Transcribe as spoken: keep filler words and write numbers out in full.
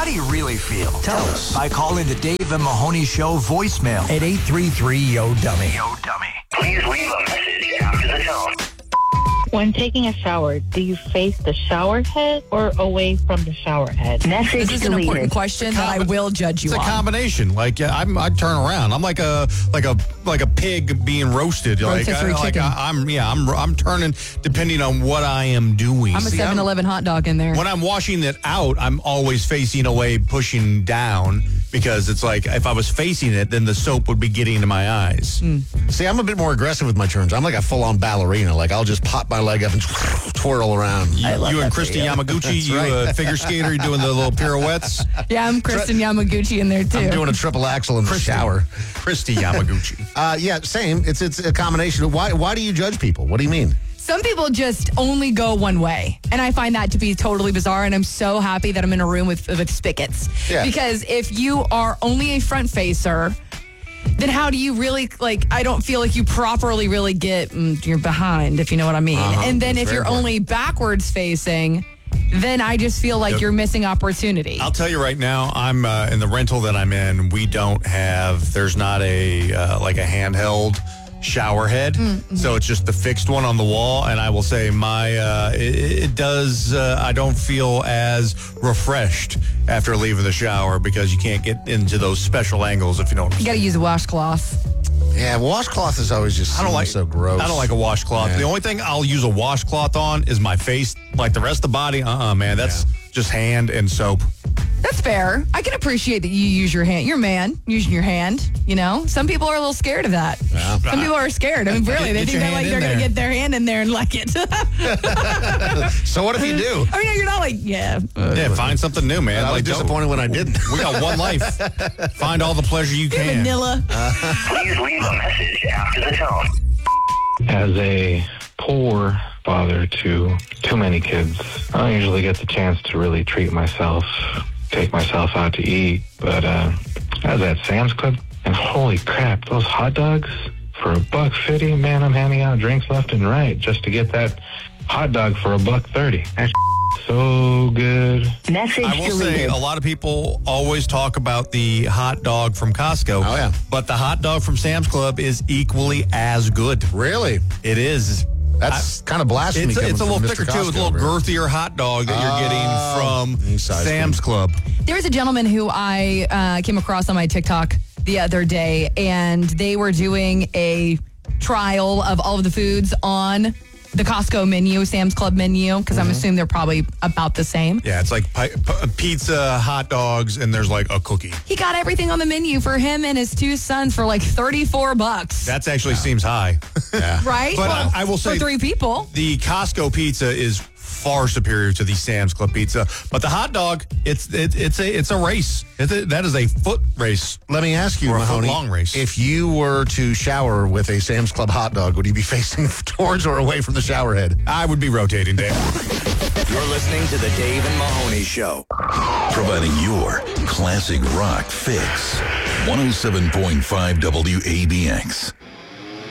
do you really feel? Tell us. By calling the Dave and Mahoney Show voicemail at eight three three, yo dummy. Yo dummy. Please leave a message after the tone. When taking a shower, do you face the shower head or away from the shower head? Message This is an deleted. important question that I will judge you It's a on. combination. Like yeah, I'm, I turn around. I'm like a like a like a pig being roasted. Like, Rotisserie I, like chicken. I, I'm yeah. I'm I'm turning depending on what I am doing. I'm a See, seven eleven hot dog in there. When I'm washing it out, I'm always facing away, pushing down, because it's like if I was facing it, then the soap would be getting into my eyes. See, I'm a bit more aggressive with my turns. I'm like a full-on ballerina. Like, I'll just pop my leg up and twirl around. You, love you and that Kristen video. Yamaguchi, you right. a figure skater, you doing the little pirouettes. Yeah, I'm Kristen Yamaguchi in there too. I'm doing a triple axel in the shower. Christy Yamaguchi. Uh, yeah, same. It's it's a combination of why why do you judge people? What do you mean? Some people just only go one way, and I find that to be totally bizarre, and I'm so happy that I'm in a room with, with spigots. Yeah. Because if you are only a front facer, then how do you really, like, I don't feel like you properly really get mm, your behind, if you know what I mean. Uh-huh. And then That's if very you're important. only backwards facing, then I just feel like Yep. you're missing opportunity. I'll tell you right now, I'm uh, in the rental that I'm in. We don't have, there's not a, uh, like a handheld shower head. Mm-hmm. So it's just the fixed one on the wall. And I will say my, uh, it, it does, uh, I don't feel as refreshed after leaving the shower because you can't get into those special angles, if you know what I'm You got to saying. use a washcloth. Yeah, washcloth is always just I don't like so gross. I don't like a washcloth. Yeah. The only thing I'll use a washcloth on is my face. Like the rest of the body, uh-uh, man. That's just hand and soap. That's fair. I can appreciate that you use your hand. You're a man using your hand, you know? Some people are a little scared of that. Yeah. Some people are scared. I mean, really, they Get think your they're hand like in they're going to there. get their hand in there and like it. So what if you do? I mean, you're not like, yeah. Yeah, find something new, man. I was Like, don't- disappointed when I didn't. We got one life. Find all the pleasure you can. Vanilla. Please leave a message after the tone. As a poor father to too many kids, I don't usually get the chance to really treat myself, take myself out to eat. But uh, I was at Sam's Club, and holy crap, those hot dogs for a buck fifty, man, I'm handing out drinks left and right just to get that hot dog for a buck thirty. That's so good. Message I will say deleted. a lot of people always talk about the hot dog from Costco. Oh, yeah. But the hot dog from Sam's Club is equally as good. Really? It is. That's kind of blasphemy. It's, a- coming it's a from little Mister thicker, too. It's a Costco, little right? girthier hot dog that you're Oh, getting from he sized Sam's me. Club. There was a gentleman who I uh, came across on my TikTok the other day, and they were doing a trial of all of the foods on the Costco menu, Sam's Club menu, because I'm assuming they're probably about the same. Yeah, it's like pi- p- pizza, hot dogs, and there's like a cookie. He got everything on the menu for him and his two sons for like thirty-four bucks. That actually seems high. Yeah. right? But I- I will say- for three people. The Costco pizza is far superior to the Sam's Club pizza, but the hot dog, it's it, it's a it's a race. It's a, that is a foot race. Let me ask you, Or a Mahoney, foot-long race. if you were to shower with a Sam's Club hot dog, would you be facing towards or away from the shower head? I would be rotating, Dave. You're listening to the Dave and Mahoney Show. Providing your classic rock fix. one oh seven point five W A B X.